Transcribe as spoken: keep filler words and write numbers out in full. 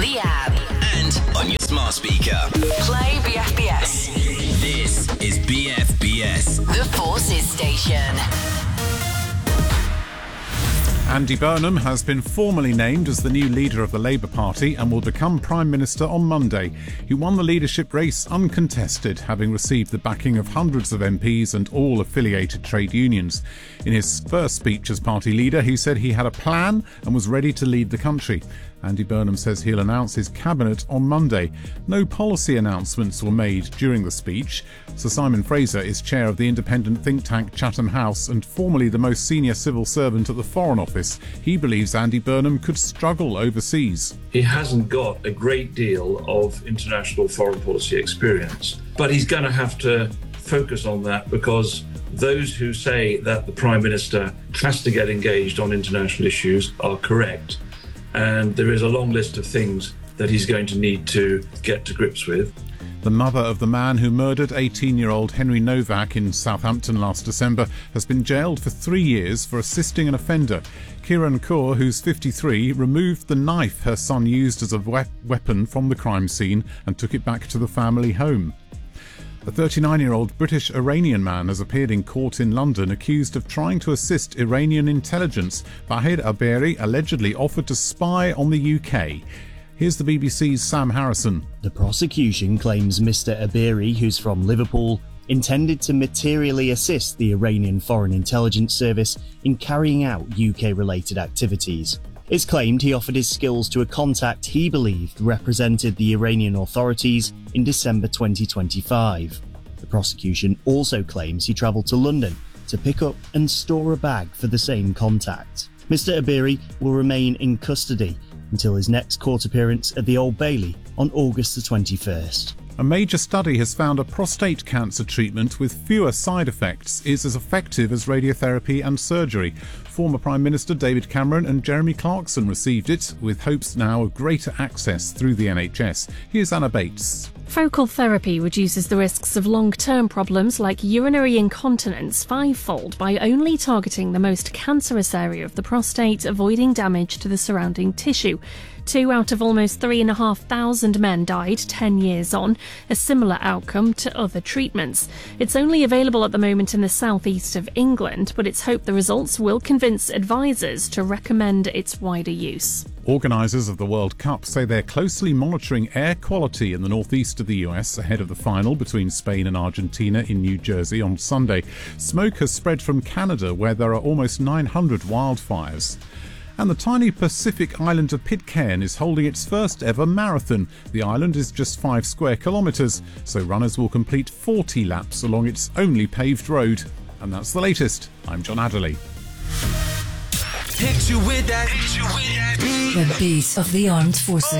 the app and on your smart speaker. Play B F B S. This is B F B S, The Forces Station. Andy Burnham has been formally named as the new leader of the Labour Party and will become Prime Minister on Monday. He won the leadership race uncontested, having received the backing of hundreds of M Ps and all affiliated trade unions. In his first speech as party leader, he said he had a plan and was ready to lead the country. Andy Burnham says he'll announce his cabinet on Monday. No policy announcements were made during the speech. Sir Simon Fraser is chair of the independent think tank Chatham House and formerly the most senior civil servant at the Foreign Office. He believes Andy Burnham could struggle overseas. He hasn't got a great deal of international foreign policy experience, but he's going to have to focus on that because those who say that the Prime Minister has to get engaged on international issues are correct. And there is a long list of things that he's going to need to get to grips with. The mother of the man who murdered eighteen-year-old Henry Novak in Southampton last December has been jailed for three years for assisting an offender. Kiran Kaur, who's fifty-three, removed the knife her son used as a we- weapon from the crime scene and took it back to the family home. A thirty-nine-year-old British-Iranian man has appeared in court in London accused of trying to assist Iranian intelligence. Vahid Aberi allegedly offered to spy on the U K. Here's the B B C's Sam Harrison. The prosecution claims Mister Aberi, who's from Liverpool, intended to materially assist the Iranian Foreign Intelligence Service in carrying out U K-related activities. It's claimed he offered his skills to a contact he believed represented the Iranian authorities in December twenty twenty-five. The prosecution also claims he travelled to London to pick up and store a bag for the same contact. Mister Aberi will remain in custody until his next court appearance at the Old Bailey on August the twenty-first. A major study has found a prostate cancer treatment with fewer side effects is as effective as radiotherapy and surgery. Former Prime Minister David Cameron and Jeremy Clarkson received it, with hopes now of greater access through the N H S. Here's Anna Bates. Focal therapy reduces the risks of long-term problems like urinary incontinence fivefold by only targeting the most cancerous area of the prostate, avoiding damage to the surrounding tissue. Two out of almost three and a half thousand men died ten years on, a similar outcome to other treatments. It's only available at the moment in the southeast of England, but it's hoped the results will convince advisors to recommend its wider use. Organisers of the World Cup say they're closely monitoring air quality in the northeast of the U S ahead of the final between Spain and Argentina in New Jersey on Sunday. Smoke has spread from Canada, where there are almost nine hundred wildfires. And the tiny Pacific island of Pitcairn is holding its first ever marathon. The island is just five square kilometres, so runners will complete forty laps along its only paved road. And that's the latest. I'm John Adderley. Hit you with that, hit you with that. The beat of the armed forces.